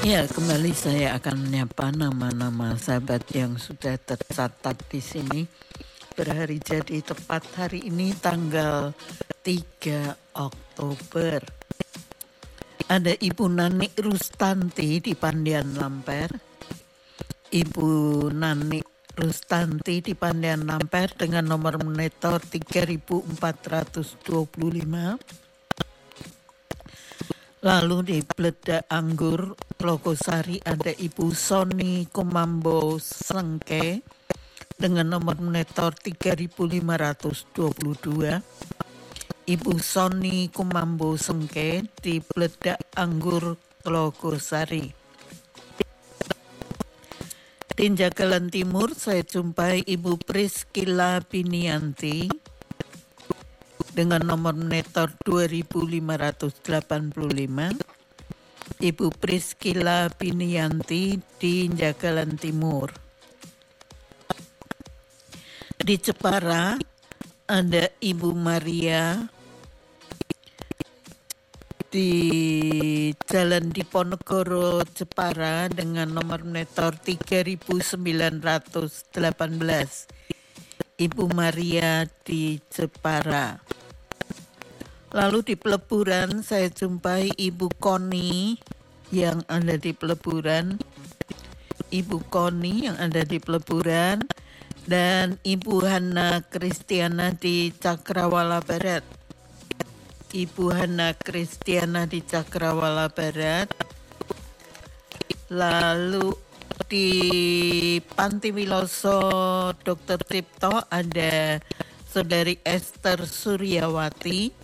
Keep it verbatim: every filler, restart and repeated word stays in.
Ya, kembali saya akan menyapa nama-nama sahabat yang sudah tercatat di sini. Berhari jadi tepat hari ini tanggal tiga Oktober. Ada Ibu Nani Rustanti di Pandian Lamper. Ibu Nani Rustanti di Pandian Lamper dengan nomor monitor tiga ribu empat ratus dua puluh lima. Lalu di Bledak Anggur Logosari ada Ibu Soni Kumambo Sengke dengan nomor monitor tiga ribu lima ratus dua puluh dua. Ibu Soni Kumambo Sengke di Bledak Anggur Logosari. Di Jagalan Timur saya jumpai Ibu Priskila Binianti dengan nomor monitor dua ribu lima ratus delapan puluh lima. Ibu Priskila Binianti di Jagalan Timur. Di Jepara ada Ibu Maria di Jalan Diponegoro Jepara dengan nomor monitor tiga ribu sembilan ratus delapan belas. Ibu Maria di Jepara. Lalu di Peleburan saya jumpai Ibu Koni yang ada di Peleburan. Ibu Koni yang ada di Peleburan dan Ibu Hana Kristiana di Cakrawala Barat. Ibu Hana Kristiana di Cakrawala Barat. Lalu di Panti Wiloso dokter Tripto ada Saudari Esther Suryawati.